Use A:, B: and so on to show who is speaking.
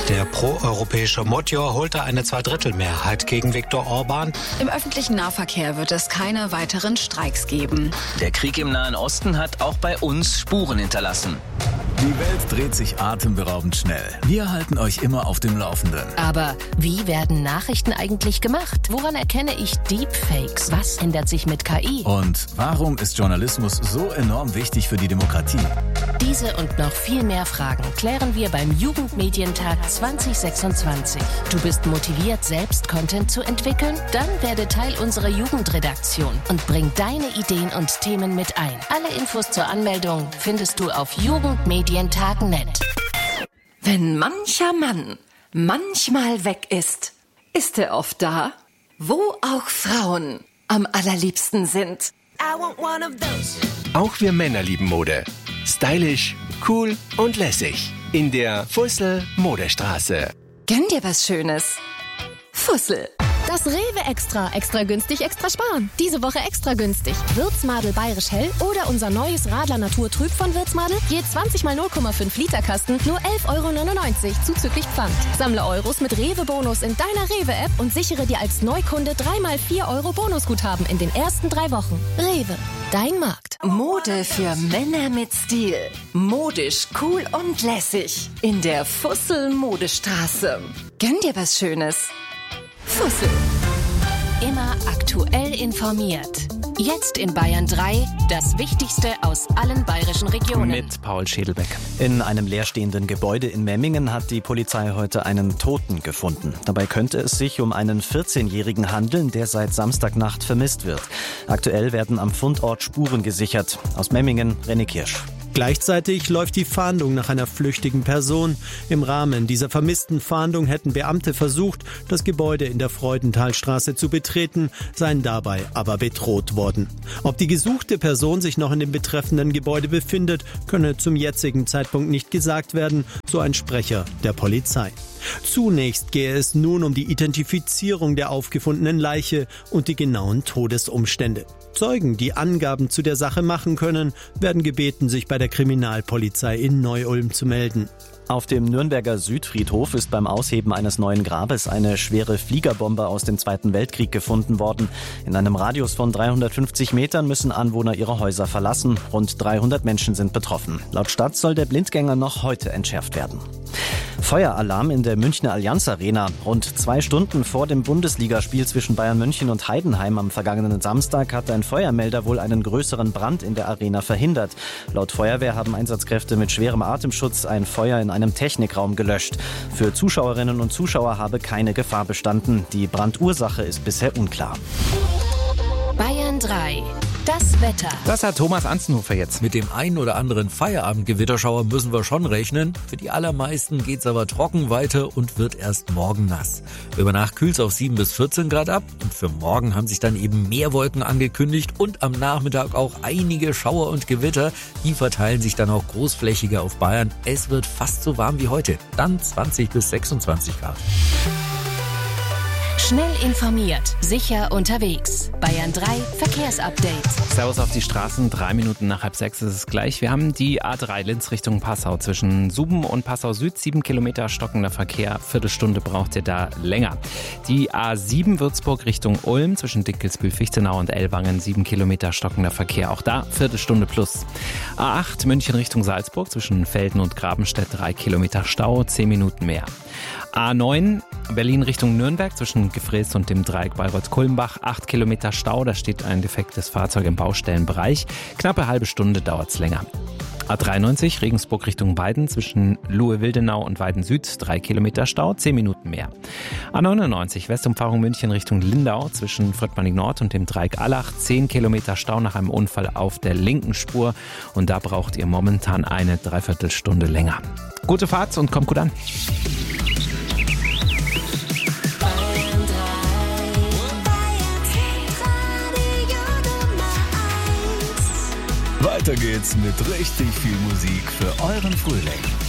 A: Der proeuropäische Motjor holte eine Zweidrittelmehrheit gegen Viktor Orban.
B: Im öffentlichen Nahverkehr wird es keine weiteren Streiks geben.
C: Der Krieg im Nahen Osten hat auch bei uns Spuren hinterlassen.
D: Die Welt dreht sich atemberaubend schnell. Wir halten euch immer auf dem Laufenden.
E: Aber wie werden Nachrichten eigentlich gemacht? Woran erkenne ich Deepfakes? Was ändert sich mit KI?
D: Und warum ist Journalismus so enorm wichtig für die Demokratie?
E: Diese und noch viel mehr Fragen klären wir beim Jugendmedientag 2026. Du bist motiviert, selbst Content zu entwickeln? Dann werde Teil unserer Jugendredaktion und bring deine Ideen und Themen mit ein. Alle Infos zur Anmeldung findest du auf jugendmedientag.net.
F: Wenn mancher Mann manchmal weg ist, ist er oft da, wo auch Frauen am allerliebsten sind.
G: Auch wir Männer lieben Mode. Stylisch, cool und lässig. In der Fussel Modestraße.
F: Gönn dir was Schönes. Fussel.
H: Das Rewe Extra. Extra günstig, extra sparen. Diese Woche extra günstig. Würzmadel Bayerisch Hell oder unser neues Radler Natur Trüb von Würzmadel. Je 20 mal 0,5 Liter Kasten. Nur 11,99 € zuzüglich Pfand. Sammle Euros mit Rewe-Bonus in deiner Rewe-App und sichere dir als Neukunde 3 mal 4 € Bonusguthaben in den ersten 3 Wochen. Rewe. Dein Markt.
F: Mode für Männer mit Stil. Modisch, cool und lässig. In der Fussel Modestraße. Gönn dir was Schönes. Fussel.
E: Immer aktuell informiert. Jetzt in Bayern 3, das Wichtigste aus allen bayerischen Regionen.
I: Mit Paul Schädelbeck. In einem leerstehenden Gebäude in Memmingen hat die Polizei heute einen Toten gefunden. Dabei könnte es sich um einen 14-Jährigen handeln, der seit Samstagnacht vermisst wird. Aktuell werden am Fundort Spuren gesichert. Aus Memmingen, René Kirsch.
J: Gleichzeitig läuft die Fahndung nach einer flüchtigen Person. Im Rahmen dieser vermissten Fahndung hätten Beamte versucht, das Gebäude in der Freudenthalstraße zu betreten, seien dabei aber bedroht worden. Ob die gesuchte Person sich noch in dem betreffenden Gebäude befindet, könne zum jetzigen Zeitpunkt nicht gesagt werden, so ein Sprecher der Polizei. Zunächst gehe es nun um die Identifizierung der aufgefundenen Leiche und die genauen Todesumstände. Zeugen, die Angaben zu der Sache machen können, werden gebeten, sich bei der Kriminalpolizei in Neu-Ulm zu melden.
I: Auf dem Nürnberger Südfriedhof ist beim Ausheben eines neuen Grabes eine schwere Fliegerbombe aus dem Zweiten Weltkrieg gefunden worden. In einem Radius von 350 Metern müssen Anwohner ihre Häuser verlassen. Rund 300 Menschen sind betroffen. Laut Stadt soll der Blindgänger noch heute entschärft werden. Feueralarm in der Münchner Allianz Arena. Rund 2 Stunden vor dem Bundesligaspiel zwischen Bayern München und Heidenheim am vergangenen Samstag hat ein Feuermelder wohl einen größeren Brand in der Arena verhindert. Laut Feuerwehr haben Einsatzkräfte mit schwerem Atemschutz ein Feuer in einem Technikraum gelöscht. Für Zuschauerinnen und Zuschauer habe keine Gefahr bestanden. Die Brandursache ist bisher unklar.
E: Bayern 3. Das Wetter.
K: Das hat Thomas Anzenhofer jetzt.
L: Mit dem einen oder anderen Feierabendgewitterschauer müssen wir schon rechnen. Für die allermeisten geht's aber trocken weiter und wird erst morgen nass. Über Nacht kühlt's auf 7 bis 14 Grad ab und für morgen haben sich dann eben mehr Wolken angekündigt und am Nachmittag auch einige Schauer und Gewitter. Die verteilen sich dann auch großflächiger auf Bayern. Es wird fast so warm wie heute. Dann 20 bis 26 Grad.
E: Schnell informiert, sicher unterwegs. Bayern 3 Verkehrsupdate.
K: Servus auf die Straßen, 3 Minuten nach 5:30 ist es gleich. Wir haben die A3 Linz Richtung Passau zwischen Suben und Passau Süd. 7 Kilometer stockender Verkehr, Viertelstunde braucht ihr da länger. Die A7 Würzburg Richtung Ulm zwischen Dickelsbühl, Fichtenau und Ellwangen. 7 Kilometer stockender Verkehr, auch da Viertelstunde plus. A8 München Richtung Salzburg zwischen Velden und Grabenstedt. 3 Kilometer Stau, 10 Minuten mehr. A9 Berlin Richtung Nürnberg zwischen Gefräß und dem Dreieck Bayreuth-Kulmbach. 8 Kilometer Stau, da steht ein defektes Fahrzeug im Baustellenbereich. Knappe halbe Stunde dauert es länger. A93 Regensburg Richtung Weiden zwischen Luhe-Wildenau und Weiden Süd. 3 Kilometer Stau, 10 Minuten mehr. A99 Westumfahrung München Richtung Lindau zwischen Fröttmanning Nord und dem Dreieck Allach. 10 Kilometer Stau nach einem Unfall auf der linken Spur. Und da braucht ihr momentan eine Dreiviertelstunde länger. Gute Fahrt und kommt gut an.
D: Weiter geht's mit richtig viel Musik für euren Frühling.